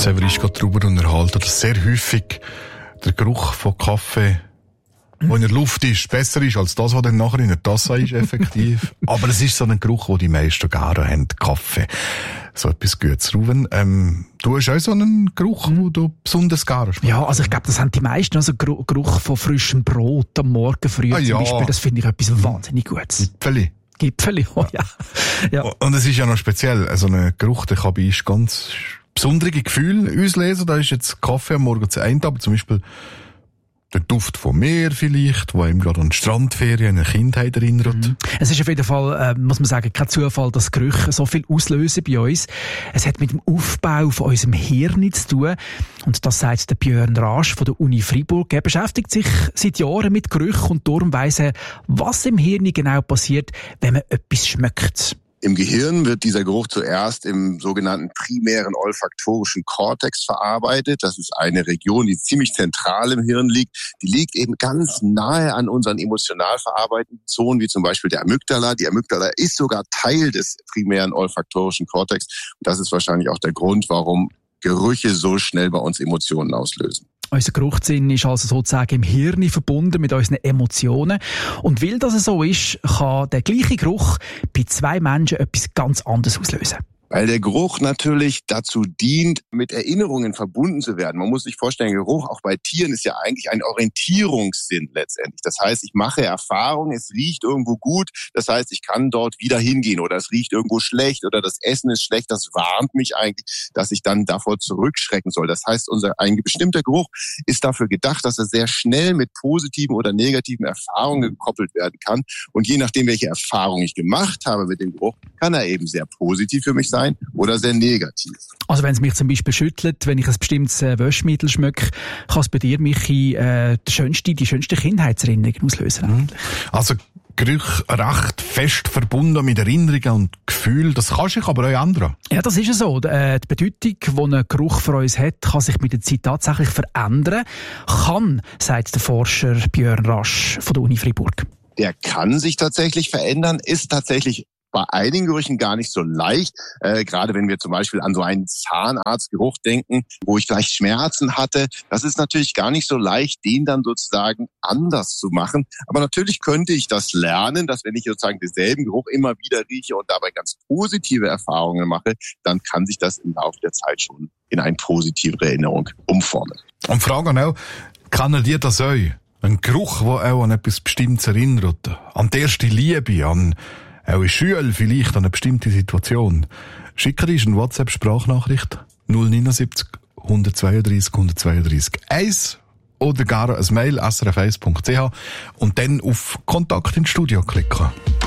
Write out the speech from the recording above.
Severin geht darüber unterhalten, dass sehr häufig der Geruch von Kaffee, der in der Luft ist, besser ist als das, was dann nachher in der Tasse ist, effektiv. Aber es ist so ein Geruch, den die meisten gerne haben, Kaffee. So etwas Gutes. Ruben, du hast auch so einen Geruch, den du besonders gerne schmeckst. Ja, also ich glaube, das haben die meisten. Also Geruch von frischem Brot am Morgen früh zum Beispiel, das finde ich etwas wahnsinnig Gutes. Gipfeli, oh ja. Ja. Und es ist ja noch speziell, also ein Geruch, der kann bei uns ganz besondere Gefühle auslesen. Da ist jetzt Kaffee am Morgen zu einem, aber zum Beispiel der Duft vom Meer vielleicht, wo ihm gerade an die Strandferien, an eine Kindheit erinnert. Es ist auf jeden Fall, muss man sagen, kein Zufall, dass Gerüche so viel auslösen bei uns. Es hat mit dem Aufbau von unserem Hirn zu tun. Und das sagt der Björn Rasch von der Uni Freiburg. Er beschäftigt sich seit Jahren mit Gerüchen und darum weiss er, was im Hirn genau passiert, wenn man etwas schmeckt. Im Gehirn wird dieser Geruch zuerst im sogenannten primären olfaktorischen Kortex verarbeitet. Das ist eine Region, die ziemlich zentral im Hirn liegt. Die liegt eben ganz nahe an unseren emotional verarbeitenden Zonen, wie zum Beispiel der Amygdala. Die Amygdala ist sogar Teil des primären olfaktorischen Kortex. Und das ist wahrscheinlich auch der Grund, warum Gerüche so schnell bei uns Emotionen auslösen. Unser Geruchssinn ist also sozusagen im Hirn verbunden mit unseren Emotionen. Und weil das so ist, kann der gleiche Geruch bei zwei Menschen etwas ganz anderes auslösen. Weil der Geruch natürlich dazu dient, mit Erinnerungen verbunden zu werden. Man muss sich vorstellen, Geruch auch bei Tieren ist ja eigentlich ein Orientierungssinn letztendlich. Das heißt, ich mache Erfahrungen, es riecht irgendwo gut, das heißt, ich kann dort wieder hingehen oder es riecht irgendwo schlecht oder das Essen ist schlecht, das warnt mich eigentlich, dass ich dann davor zurückschrecken soll. Das heißt, ein bestimmter Geruch ist dafür gedacht, dass er sehr schnell mit positiven oder negativen Erfahrungen gekoppelt werden kann. Und je nachdem, welche Erfahrung ich gemacht habe mit dem Geruch, kann er eben sehr positiv für mich sein oder sehr negativ. Also wenn es mich zum Beispiel schüttelt, wenn ich ein bestimmtes Waschmittel schmecke, kann es bei dir, Michi, die schönste Kindheitserinnerung auslösen. Also Gerüche recht fest verbunden mit Erinnerungen und Gefühlen, das kann sich aber auch ändern. Ja, das ist ja so. Die Bedeutung, die ein Geruch für uns hat, kann sich mit der Zeit tatsächlich verändern. Kann, sagt der Forscher Björn Rasch von der Uni Freiburg. Der kann sich tatsächlich verändern, ist tatsächlich bei einigen Gerüchen gar nicht so leicht, gerade wenn wir zum Beispiel an so einen Zahnarztgeruch denken, wo ich vielleicht Schmerzen hatte. Das ist natürlich gar nicht so leicht, den dann sozusagen anders zu machen. Aber natürlich könnte ich das lernen, dass wenn ich sozusagen denselben Geruch immer wieder rieche und dabei ganz positive Erfahrungen mache, dann kann sich das im Laufe der Zeit schon in eine positive Erinnerung umformen. Und fragen auch, kann er dir das auch? Ein Geruch, der auch an etwas Bestimmtes erinnert, an die erste Liebe, an auch in Schule vielleicht an eine bestimmte Situation. Schicken uns eine WhatsApp-Sprachnachricht 079 132 132 1 oder gar ein Mail srf1.ch und dann auf Kontakt ins Studio klicken.